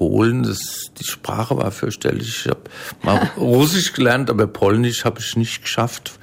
Polen, die Sprache war fürchterlich. Ich habe mal Russisch gelernt, aber Polnisch habe ich nicht geschafft,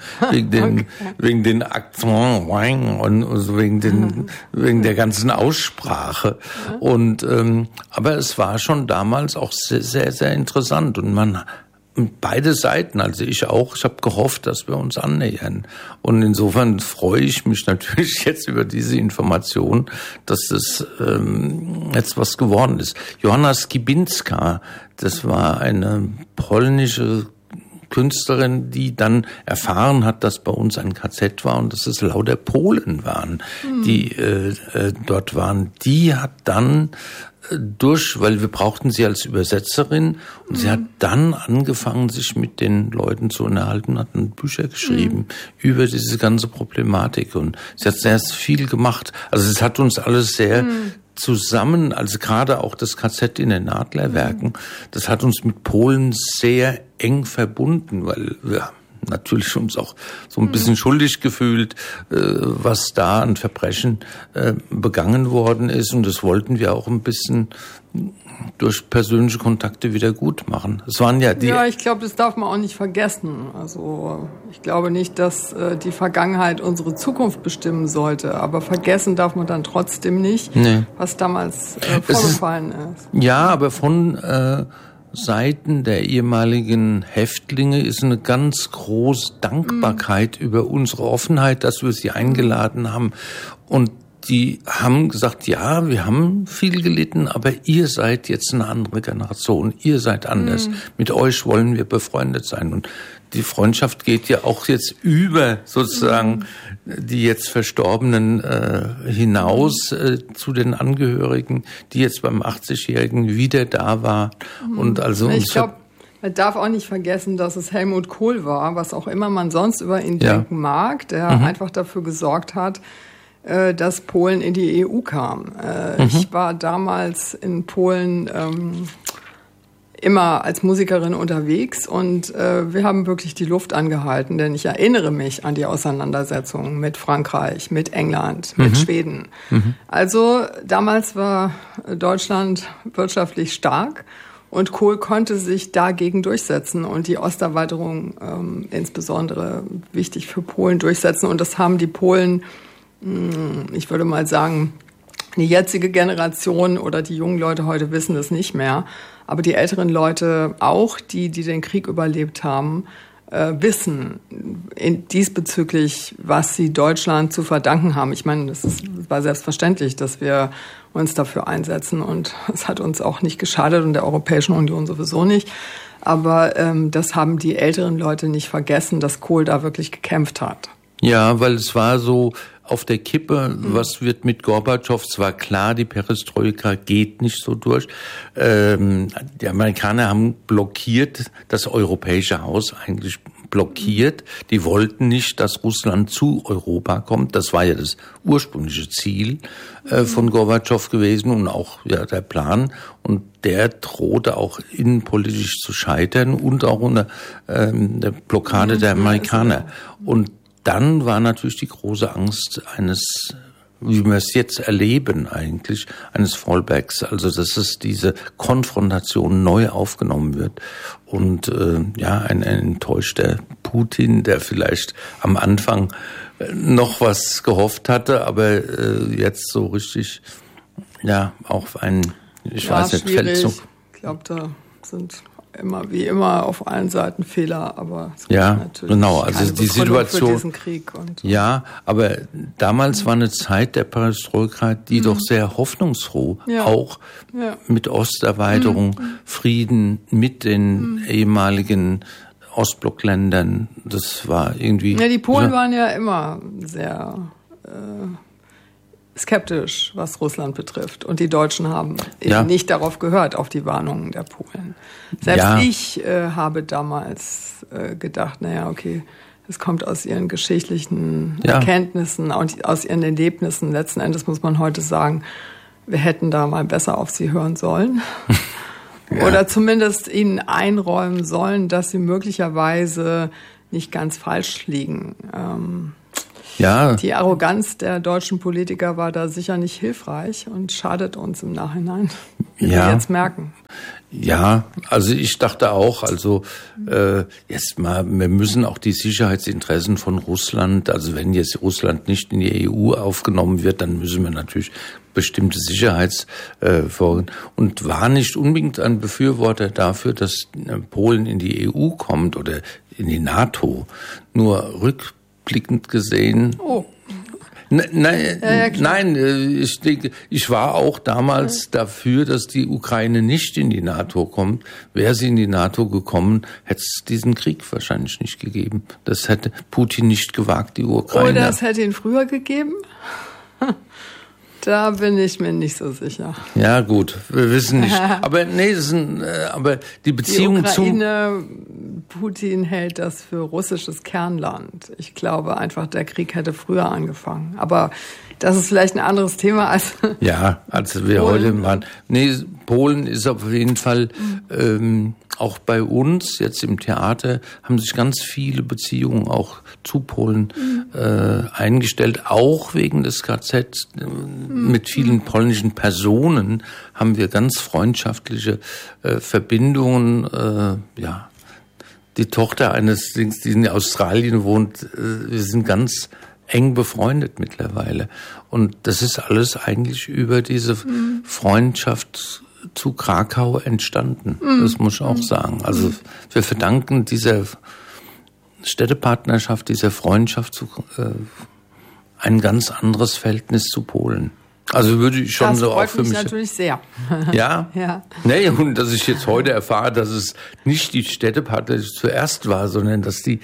wegen den Akzent und also wegen der ganzen Aussprache. Und aber es war schon damals auch sehr, sehr, sehr interessant und beide Seiten, also ich auch, ich habe gehofft, dass wir uns annähern. Und insofern freue ich mich natürlich jetzt über diese Information, dass das jetzt was geworden ist. Johanna Skibinska, das war eine polnische Künstlerin, die dann erfahren hat, dass bei uns ein KZ war und dass es lauter Polen waren, die dort waren. Die hat dann weil wir brauchten sie als Übersetzerin und sie hat dann angefangen, sich mit den Leuten zu unterhalten, hat Bücher geschrieben über diese ganze Problematik und sie hat sehr viel gemacht. Also es hat uns alles sehr zusammen, also gerade auch das KZ in den Adlerwerken, das hat uns mit Polen sehr eng verbunden, weil wir natürlich uns auch so ein bisschen schuldig gefühlt, was da an Verbrechen begangen worden ist. Und das wollten wir auch ein bisschen durch persönliche Kontakte wieder gut machen. Es waren ja die. Ja, ich glaube, das darf man auch nicht vergessen. Also ich glaube nicht, dass die Vergangenheit unsere Zukunft bestimmen sollte. Aber vergessen darf man dann trotzdem nicht, was damals vorgefallen ist. Ja, aber von Seiten der ehemaligen Häftlinge ist eine ganz große Dankbarkeit über unsere Offenheit, dass wir sie eingeladen haben. Und die haben gesagt, ja, wir haben viel gelitten, aber ihr seid jetzt eine andere Generation. Ihr seid anders. Mit euch wollen wir befreundet sein. Und die Freundschaft geht ja auch jetzt über sozusagen die jetzt Verstorbenen hinaus zu den Angehörigen, die jetzt beim 80-Jährigen wieder da war. Und also ich glaube, man darf auch nicht vergessen, dass es Helmut Kohl war, was auch immer man sonst über ihn denken mag, der einfach dafür gesorgt hat, dass Polen in die EU kam. Ich war damals in Polen immer als Musikerin unterwegs und wir haben wirklich die Luft angehalten, denn ich erinnere mich an die Auseinandersetzungen mit Frankreich, mit England, mit Schweden. Also damals war Deutschland wirtschaftlich stark und Kohl konnte sich dagegen durchsetzen und die Osterweiterung insbesondere wichtig für Polen durchsetzen. Und das haben die Polen, ich würde mal sagen, die jetzige Generation oder die jungen Leute heute wissen das nicht mehr. Aber die älteren Leute auch, die den Krieg überlebt haben, wissen diesbezüglich, was sie Deutschland zu verdanken haben. Ich meine, war selbstverständlich, dass wir uns dafür einsetzen. Und es hat uns auch nicht geschadet und der Europäischen Union sowieso nicht. Aber das haben die älteren Leute nicht vergessen, dass Kohl da wirklich gekämpft hat. Ja, weil es war so auf der Kippe, was wird mit Gorbatschow? Es war klar, die Perestroika geht nicht so durch. Die Amerikaner haben blockiert, das europäische Haus eigentlich blockiert. Die wollten nicht, dass Russland zu Europa kommt. Das war ja das ursprüngliche Ziel von Gorbatschow gewesen und auch der Plan. Und der drohte auch innenpolitisch zu scheitern und auch unter der Blockade der Amerikaner. Und dann war natürlich die große Angst eines, wie wir es jetzt erleben eigentlich, eines Fallbacks. Also, dass es diese Konfrontation neu aufgenommen wird. Und ein enttäuschter Putin, der vielleicht am Anfang noch was gehofft hatte, aber jetzt so richtig, auf einen, weiß nicht, Feldzug. Ich glaube, da sind wie immer auf allen Seiten Fehler, aber es gibt natürlich genau, also die Situation für diesen Krieg und aber damals war eine Zeit der Perestroika, die doch sehr hoffnungsfroh, auch mit Osterweiterung, Frieden mit den ehemaligen Ostblockländern, das war irgendwie. Ja, die Polen waren ja immer sehr skeptisch, was Russland betrifft. Und die Deutschen haben eben nicht darauf gehört, auf die Warnungen der Polen. Selbst ich habe damals gedacht, es kommt aus ihren geschichtlichen Erkenntnissen und aus ihren Erlebnissen. Letzten Endes muss man heute sagen, wir hätten da mal besser auf sie hören sollen. Oder zumindest ihnen einräumen sollen, dass sie möglicherweise nicht ganz falsch liegen. Ja. Die Arroganz der deutschen Politiker war da sicher nicht hilfreich und schadet uns im Nachhinein, wie wir jetzt merken. Ja, also ich dachte auch, jetzt mal, wir müssen auch die Sicherheitsinteressen von Russland, also wenn jetzt Russland nicht in die EU aufgenommen wird, dann müssen wir natürlich bestimmte Sicherheitsfolgen und war nicht unbedingt ein Befürworter dafür, dass Polen in die EU kommt oder in die NATO. Nur rückblickend gesehen. Oh. Nein, ich denke, ich war auch damals dafür, dass die Ukraine nicht in die NATO kommt. Wäre sie in die NATO gekommen, hätte es diesen Krieg wahrscheinlich nicht gegeben. Das hätte Putin nicht gewagt, die Ukraine. Oder es hätte ihn früher gegeben? Da bin ich mir nicht so sicher. Ja, gut, wir wissen nicht. Aber aber die Beziehung zu Putin hält das für russisches Kernland. Ich glaube einfach, der Krieg hätte früher angefangen. Aber das ist vielleicht ein anderes Thema als als wir heute machen. Polen ist auf jeden Fall auch bei uns jetzt im Theater haben sich ganz viele Beziehungen auch zu Polen eingestellt, auch wegen des KZ. Mit vielen polnischen Personen haben wir ganz freundschaftliche Verbindungen. Die Tochter eines Dings, die in Australien wohnt, wir sind ganz eng befreundet mittlerweile. Und das ist alles eigentlich über diese Freundschaft zu Krakau entstanden. Das muss ich auch sagen. Also wir verdanken dieser Städtepartnerschaft, dieser Freundschaft ein ganz anderes Verhältnis zu Polen. Also würde ich schon das so auch für mich. Das freut mich natürlich sehr. Ja? Ja. Nee, und dass ich jetzt heute erfahre, dass es nicht die Städtepartnerschaft zuerst war, sondern dass die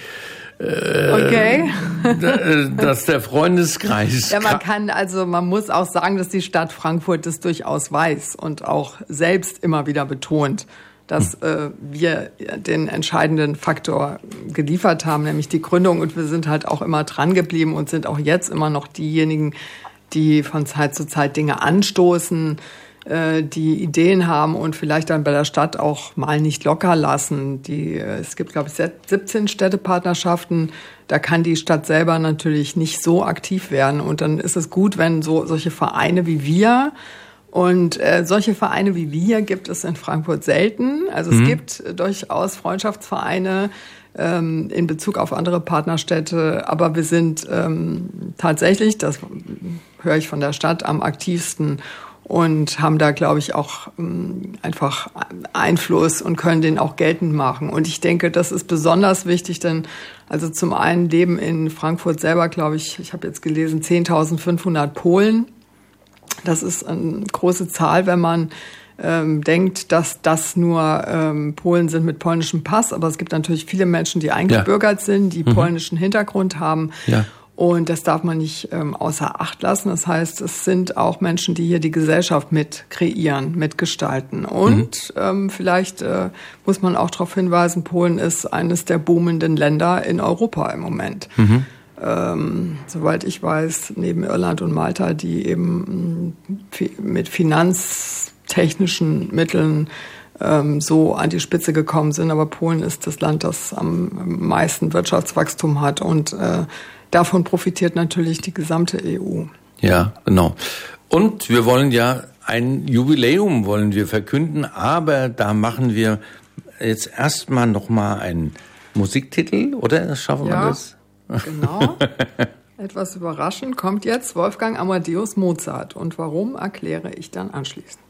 dass der Freundeskreis. Ja, man muss auch sagen, dass die Stadt Frankfurt das durchaus weiß und auch selbst immer wieder betont, dass wir den entscheidenden Faktor geliefert haben, nämlich die Gründung. Und wir sind halt auch immer dran geblieben und sind auch jetzt immer noch diejenigen, die von Zeit zu Zeit Dinge anstoßen, die Ideen haben und vielleicht dann bei der Stadt auch mal nicht locker lassen. Es gibt, glaube ich, 17 Städtepartnerschaften. Da kann die Stadt selber natürlich nicht so aktiv werden. Und dann ist es gut, wenn solche Vereine wie wir, und solche Vereine wie wir gibt es in Frankfurt selten. Also es gibt durchaus Freundschaftsvereine in Bezug auf andere Partnerstädte. Aber wir sind tatsächlich, das höre ich von der Stadt, am aktivsten und haben da, glaube ich, auch einfach Einfluss und können den auch geltend machen. Und ich denke, das ist besonders wichtig, denn also zum einen leben in Frankfurt selber, glaube ich habe jetzt gelesen, 10.500 Polen. Das ist eine große Zahl, wenn man denkt, dass das nur Polen sind mit polnischem Pass. Aber es gibt natürlich viele Menschen, die eingebürgert sind, die polnischen Hintergrund haben. Ja. Und das darf man nicht außer Acht lassen. Das heißt, es sind auch Menschen, die hier die Gesellschaft mit kreieren, mitgestalten. Und vielleicht muss man auch darauf hinweisen, Polen ist eines der boomenden Länder in Europa im Moment. Soweit ich weiß, neben Irland und Malta, die eben mit finanztechnischen Mitteln so an die Spitze gekommen sind. Aber Polen ist das Land, das am meisten Wirtschaftswachstum hat und davon profitiert natürlich die gesamte EU. Ja, genau. Und wir wollen ja ein Jubiläum verkünden, aber da machen wir jetzt erstmal nochmal einen Musiktitel, oder? Schaffen wir das? Genau. Etwas überraschend kommt jetzt Wolfgang Amadeus Mozart. Und warum, erkläre ich dann anschließend.